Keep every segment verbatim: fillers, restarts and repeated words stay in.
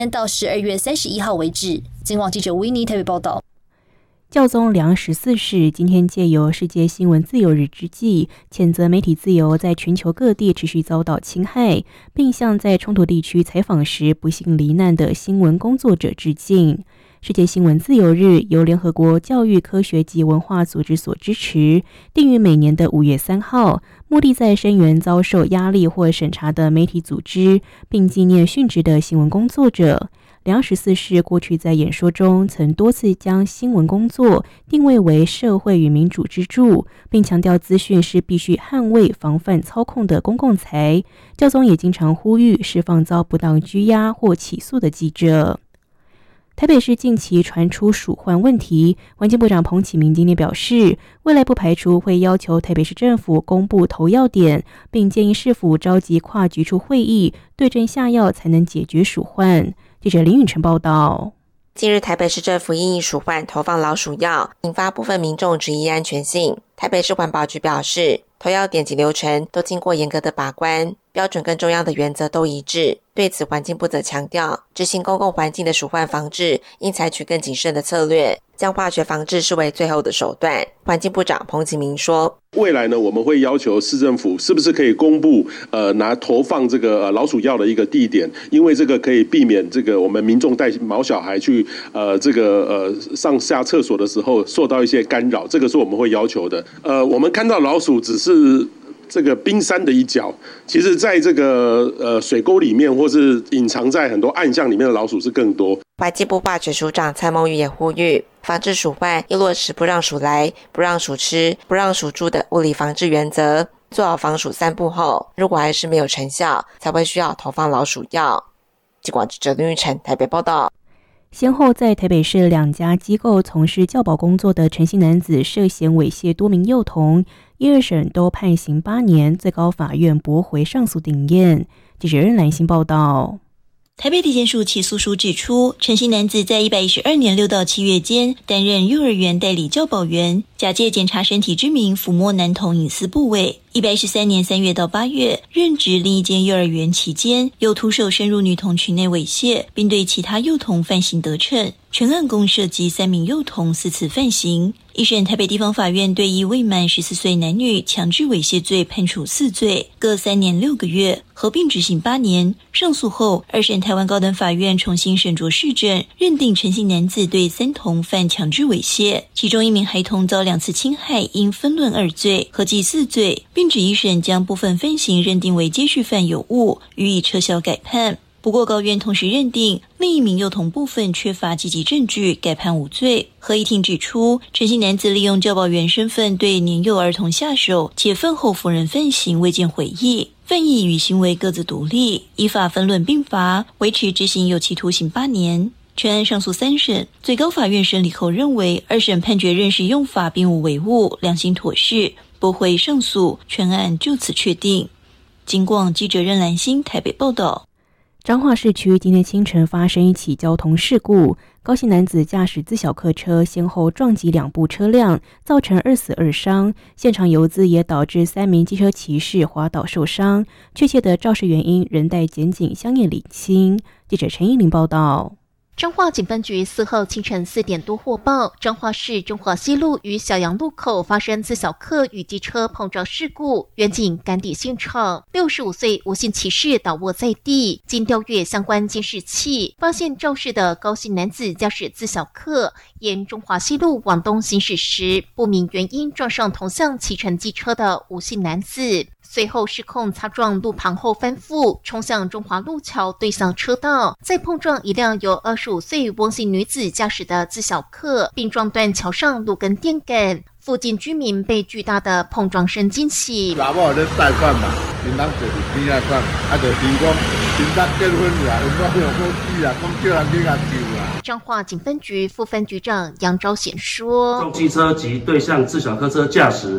到十二月三十一号为止。警广记者维尼台北报道。 教宗良十四世今天借由世界新闻自由日之际，谴责媒体自由在全球各地持续遭到侵害，并向在冲突地区采访时不幸罹难的新闻工作者致敬。世界新闻自由日由联合国教育科学及文化组织所支持，定于每年的五月三号，目的在声援遭受压力或审查的媒体组织，并纪念殉职的新闻工作者。良十四世过去在演说中曾多次将新闻工作定位为社会与民主支柱，并强调资讯是必须捍卫、防范操控的公共财。教宗也经常呼吁释放遭不当拘押或起诉的记者。台北市近期传出鼠患问题，环境部长彭启明今天表示，未来不排除会要求台北市政府公布投药点，并建议市府召集跨局处会议，对症下药，才能解决鼠患。记者林允晨报道。 近日台北市政府因应鼠患投放老鼠药，引发部分民众质疑安全性。台北市环保局表示，投药点及流程都经过严格的把关，标准跟中央的原则都一致。对此，环境部则强调，执行公共环境的鼠患防治应采取更谨慎的策略，将化学防治视为最后的手段。环境部长彭启明说， 未来呢，我们会要求市政府是不是可以公布呃拿投放这个、呃、老鼠药的一个地点，因为这个可以避免这个我们民众带毛小孩去呃这个呃上下厕所的时候受到一些干扰，这个是我们会要求的。呃，我们看到老鼠只是这个冰山的一角，其实在这个呃水沟里面或是隐藏在很多暗巷里面的老鼠是更多。 环境部化学署长蔡孟玉也呼吁，防治鼠患要落实不让鼠来、不让鼠吃、不让鼠住的物理防治原则，做好防鼠三步后，如果还是没有成效，才会需要投放老鼠药。记广记者林玉成台北报道。 先后在台北市两家机构从事教保工作的陈姓男子涉嫌猥亵多名幼童，一二审都判刑八年，最高法院驳回上诉定验。记者任兰心报道。 台北地检署起诉书指出，陈姓男子在一百一十二年六到七月间担任幼儿园代理教保员，假借检查身体之名抚摸男童隐私部位。一百一十三年三月到八月，任职另一间幼儿园期间，又徒手深入女童群内猥亵，并对其他幼童犯行得逞。全案共涉及三名幼童四次犯行。一审台北地方法院对一未满十四岁男女强制猥亵罪判处四罪，各三年六个月，合并执行八年。上诉后，二审台湾高等法院重新审酌事证，认定陈姓男子对三童犯强制猥亵，其中一名孩童遭两次侵害，应分论二罪，合计四罪，并指一审将部分分刑认定为接续犯有误，予以撤销改判。不过高院同时认定另一名幼童部分缺乏积极证据，改判无罪。合议庭指出，陈姓男子利用教保员身份对年幼儿童下手，且饭后否认犯行，未见悔意，犯意与行为各自独立，依法分论并罚，维持执行有期徒刑八年。全案上诉三审，最高法院审理后认为，二审判决认识用法并无违误，良心妥适，驳回上诉，全案就此确定。警广记者任兰心台北报道。 彰化市区今天清晨发生一起交通事故，高姓男子驾驶自小客车先后撞击两部车辆，造成二死二伤，现场油渍也导致三名机车骑士滑倒受伤，确切的肇事原因仍待检警相验厘清。记者陈依玲报道。 彰化警分局四号清晨四点多获报，彰化市中华西路与小洋路口发生自小客与机车碰撞事故，员警赶抵现场，六十五岁吴姓骑士倒卧在地。经调阅相关监视器，发现肇事的高姓男子驾驶自小客沿中华西路往东行驶时，不明原因撞上同向骑乘机车的吴姓男子。随后失控擦撞路旁后翻覆，冲向中华路桥对向车道，再碰撞一辆由二十五岁翁姓女子驾驶的自小客，并撞断桥上路根电杆。附近居民被巨大的碰撞声惊醒。 查某咧贷款嘛，因人坐伫边仔款，啊就听讲今早结婚啦，有我有好死啦，讲叫人去甲救啦。 彰化警分局副分局长杨昭显说： 重机车及对向自小客车驾驶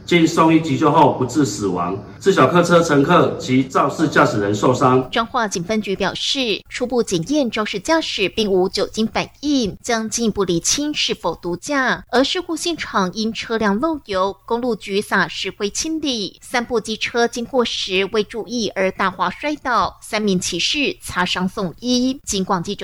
经送医急救后不治死亡，自小客车乘客及肇事驾驶人受伤。 彰化警分局表示，初步检验肇事驾驶并无酒精反应，将进一步厘清是否毒驾。而事故现场因车辆漏油，公路局洒石灰清理，三部机车经过时未注意而打滑摔倒，三名骑士擦伤送医。警广记者